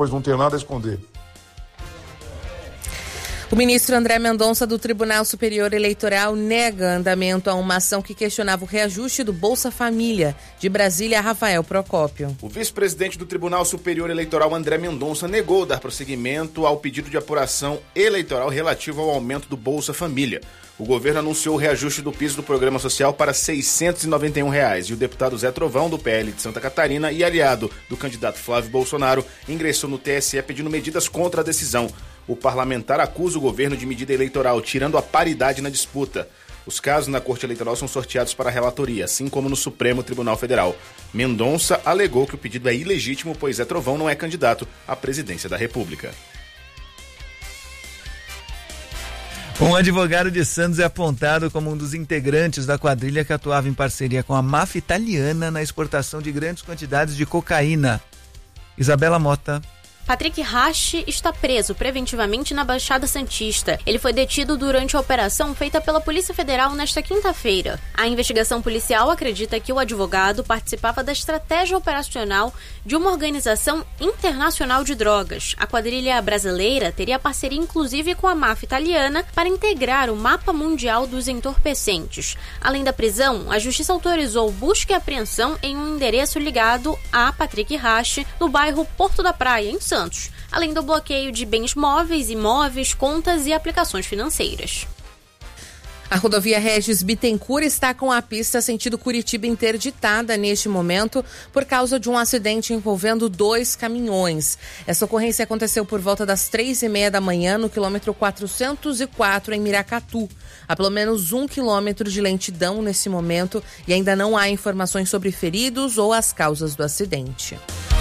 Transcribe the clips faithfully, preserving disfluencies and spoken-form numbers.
pois não tenho nada a esconder. O ministro André Mendonça do Tribunal Superior Eleitoral nega andamento a uma ação que questionava o reajuste do Bolsa Família. De Brasília, Rafael Procópio. O vice-presidente do Tribunal Superior Eleitoral, André Mendonça, negou dar prosseguimento ao pedido de apuração eleitoral relativo ao aumento do Bolsa Família. O governo anunciou o reajuste do piso do programa social para seiscentos e noventa e um reais e o deputado Zé Trovão, do P L de Santa Catarina e aliado do candidato Flávio Bolsonaro, ingressou no T S E pedindo medidas contra a decisão. O parlamentar acusa o governo de medida eleitoral, tirando a paridade na disputa. Os casos na Corte Eleitoral são sorteados para a relatoria, assim como no Supremo Tribunal Federal. Mendonça alegou que o pedido é ilegítimo, pois Zé Trovão não é candidato à presidência da República. Um advogado de Santos é apontado como um dos integrantes da quadrilha que atuava em parceria com a máfia italiana na exportação de grandes quantidades de cocaína. Isabela Mota. Patrick Rache está preso preventivamente na Baixada Santista. Ele foi detido durante a operação feita pela Polícia Federal nesta quinta-feira. A investigação policial acredita que o advogado participava da estratégia operacional de uma organização internacional de drogas. A quadrilha brasileira teria parceria inclusive com a máfia italiana para integrar o mapa mundial dos entorpecentes. Além da prisão, a Justiça autorizou busca e apreensão em um endereço ligado a Patrick Rache no bairro Porto da Praia, em Santos, além do bloqueio de bens móveis, imóveis, contas e aplicações financeiras. A rodovia Regis Bittencourt está com a pista sentido Curitiba interditada neste momento por causa de um acidente envolvendo dois caminhões. Essa ocorrência aconteceu por volta das três e meia da manhã no quilômetro quatrocentos e quatro em Miracatu. Há pelo menos um quilômetro de lentidão nesse momento e ainda não há informações sobre feridos ou as causas do acidente.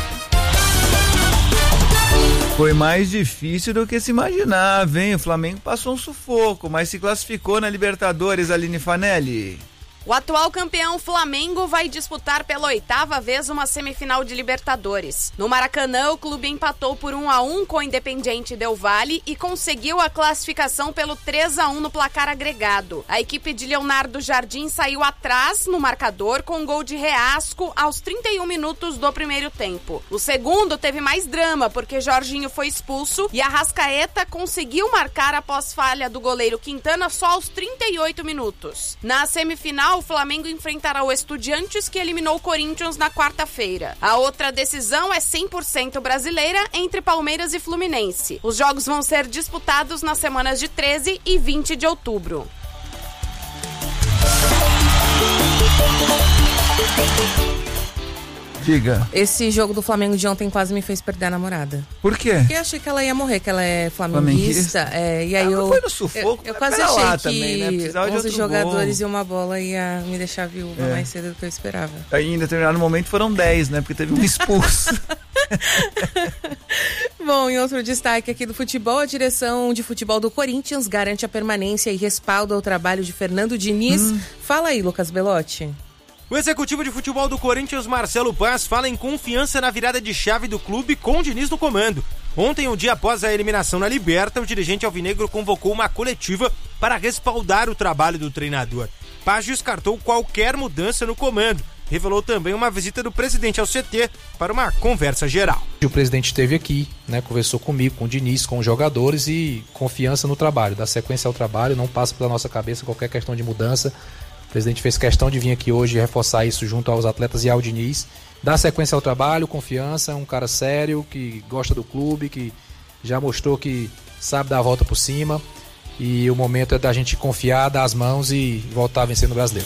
Foi mais difícil do que se imaginava, hein? O Flamengo passou um sufoco, mas se classificou na Libertadores, Aline Fanelli. O atual campeão Flamengo vai disputar pela oitava vez uma semifinal de Libertadores. No Maracanã, o clube empatou por um a um com o Independiente Del Valle e conseguiu a classificação pelo três a um no placar agregado. A equipe de Leonardo Jardim saiu atrás no marcador com um gol de Reasco aos trinta e um minutos do primeiro tempo. O segundo teve mais drama porque Jorginho foi expulso e Arrascaeta conseguiu marcar após falha do goleiro Quintana só aos trinta e oito minutos. Na semifinal, o Flamengo enfrentará o Estudiantes, que eliminou o Corinthians na quarta-feira. A outra decisão é cem por cento brasileira entre Palmeiras e Fluminense. Os jogos vão ser disputados nas semanas de treze e vinte de outubro. Diga. Esse jogo do Flamengo de ontem quase me fez perder a namorada. Por quê? Porque eu achei que ela ia morrer, que ela é flamenguista. É, e aí ah, eu, foi no sufoco, eu, eu quase achei lá que também, né? onze jogadores gol. E uma bola ia me deixar viúva é. mais cedo do que eu esperava. Aí em determinado momento foram dez, né? Porque teve um expulso. Bom, em outro destaque aqui do futebol, a direção de futebol do Corinthians garante a permanência e respalda o trabalho de Fernando Diniz. Hum. Fala aí, Lucas Belotti. O executivo de futebol do Corinthians, Marcelo Paz, fala em confiança na virada de chave do clube com o Diniz no comando. Ontem, um dia após a eliminação na Liberta, o dirigente alvinegro convocou uma coletiva para respaldar o trabalho do treinador. Paz descartou qualquer mudança no comando. Revelou também uma visita do presidente ao C T para uma conversa geral. O presidente esteve aqui, né, conversou comigo, com o Diniz, com os jogadores e confiança no trabalho. Dá sequência ao trabalho, não passa pela nossa cabeça qualquer questão de mudança. O presidente fez questão de vir aqui hoje e reforçar isso junto aos atletas e ao Diniz. Dá sequência ao trabalho, confiança, é um cara sério, que gosta do clube, que já mostrou que sabe dar a volta por cima. E o momento é da gente confiar, dar as mãos e voltar a vencer no Brasileiro.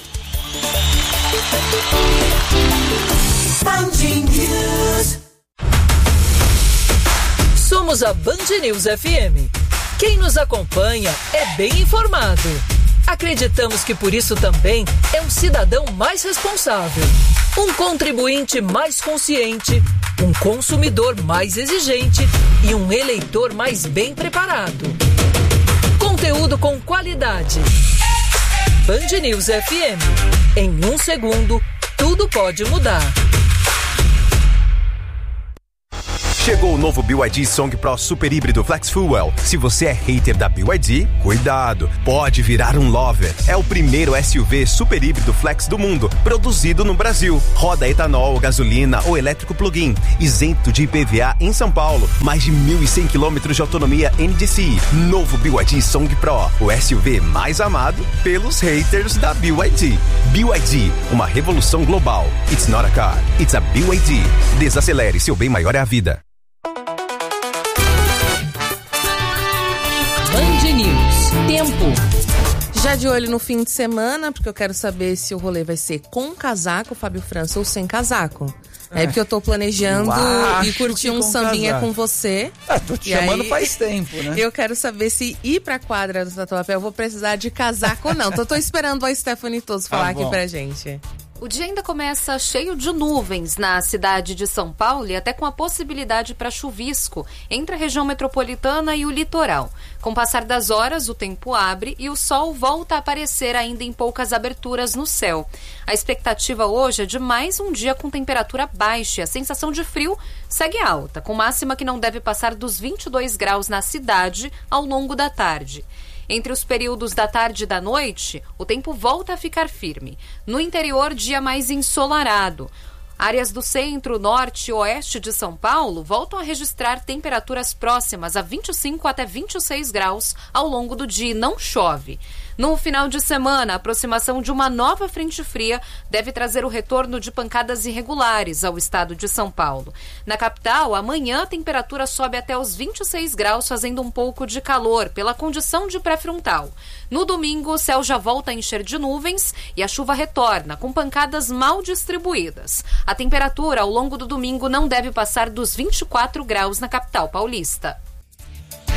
Somos a Band News F M. Quem nos acompanha é bem informado. Acreditamos que por isso também é um cidadão mais responsável, um contribuinte mais consciente, um consumidor mais exigente e um eleitor mais bem preparado. Conteúdo com qualidade. Band News F M. Em um segundo, tudo pode mudar. Chegou o novo B Y D Song Pro Super Híbrido Flex Fuel. Se você é hater da B Y D, cuidado, pode virar um lover. É o primeiro S U V super híbrido flex do mundo, produzido no Brasil. Roda etanol, gasolina ou elétrico plug-in, isento de I P V A em São Paulo. Mais de mil e cem quilômetros de autonomia N D C I. Novo B Y D Song Pro, o S U V mais amado pelos haters da B Y D. B Y D, uma revolução global. It's not a car, it's a B Y D. Desacelere, seu bem maior é a vida. Band News. Tempo. Já de olho no fim de semana, porque eu quero saber se o rolê vai ser com casaco, Fábio França, ou sem casaco. É, é porque eu tô planejando e curtir um sambinha casaco. com você. Ah, tô te chamando aí, faz tempo, né? Eu quero saber se ir pra quadra do Tatuapé eu vou precisar de casaco ou não. Então tô esperando a Stephanie Toso falar ah, aqui pra gente. O dia ainda começa cheio de nuvens na cidade de São Paulo e até com a possibilidade para chuvisco entre a região metropolitana e o litoral. Com o passar das horas, o tempo abre e o sol volta a aparecer ainda em poucas aberturas no céu. A expectativa hoje é de mais um dia com temperatura baixa e a sensação de frio segue alta, com máxima que não deve passar dos vinte e dois graus na cidade ao longo da tarde. Entre os períodos da tarde e da noite, o tempo volta a ficar firme. No interior, dia mais ensolarado. Áreas do centro, norte e oeste de São Paulo voltam a registrar temperaturas próximas a vinte e cinco até vinte e seis graus ao longo do dia e não chove. No final de semana, a aproximação de uma nova frente fria deve trazer o retorno de pancadas irregulares ao estado de São Paulo. Na capital, amanhã a temperatura sobe até os vinte e seis graus, fazendo um pouco de calor pela condição de pré-frontal. No domingo, o céu já volta a encher de nuvens e a chuva retorna, com pancadas mal distribuídas. A temperatura ao longo do domingo não deve passar dos vinte e quatro graus na capital paulista.